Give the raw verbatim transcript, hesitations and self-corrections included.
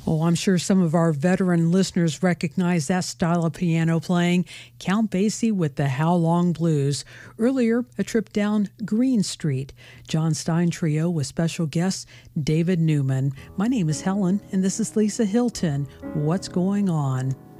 Oh, I'm sure some of our veteran listeners recognize that style of piano playing. Count Basie with the How Long Blues. Earlier, a trip down Green Street. John Stein Trio with special guest David Newman. My name is Helen, and this is Lisa Hilton. What's going on?